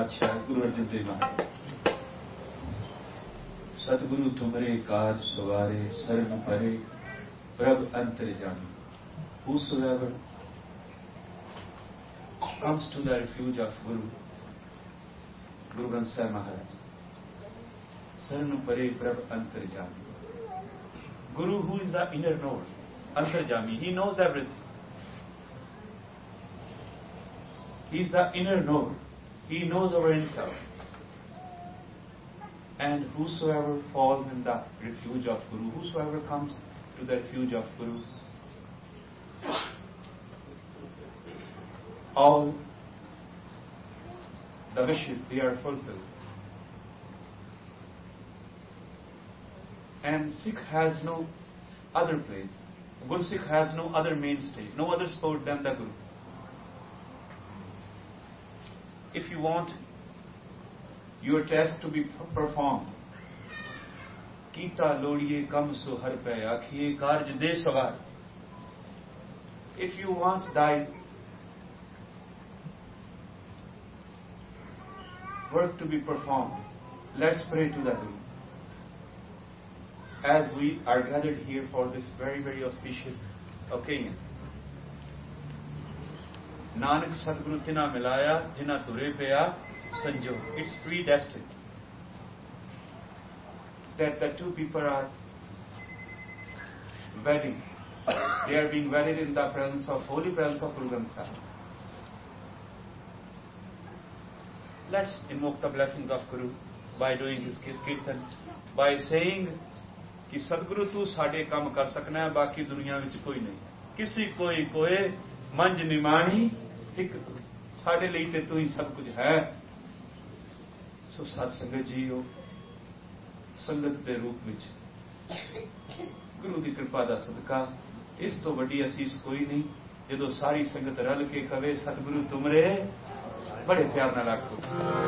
पातशाह गुरु अर्जन देव महाराज। सतगुरु तुमरे कार सवारे शरण परे प्रभ अंतर्जामी। Whosoever comes to the refuge of Guru Granth Sahib Maharaj, Saranu Pare Prabh Antarjami. Guru, who is the inner knower, Antarjami, he knows everything. He is the inner knower. He knows our himself. And whosoever falls in the refuge of Guru, whosoever comes to the refuge of Guru, all the wishes, they are fulfilled. And Sikh has no other place. Good Sikh has no other mainstay, no other support than the Guru. If you want your test to be performed, Kita lodiye kam so har pe akhiye karj de savar. If you want thy work to be performed, let's pray to the Guru. As we are gathered here for this very, very auspicious occasion. Nanak Satguru tina milaya, jina ture peya sanjog. It's predestined that the two people are wedding. They are being wedded in the presence of holy presence of Guru Granth Sahib. Let's invoke the blessings of Guru by doing his kirtan, by saying कि सतगुरु तू साडे काम कर सकना है, बाकी दुनिया विच कोई नहीं, किसी कोई कोए मंज निमाणी एक तू, साडे लिए ते तू ही सब कुछ है। सो सत संगत जी हो, संगत के रूप विच गुरु की कृपा का सदका इस तो वड्डी असीस कोई नहीं, जदों सारी संगत रल के कवे सतगुरु तुमरे बड़े प्यार नाल आखो।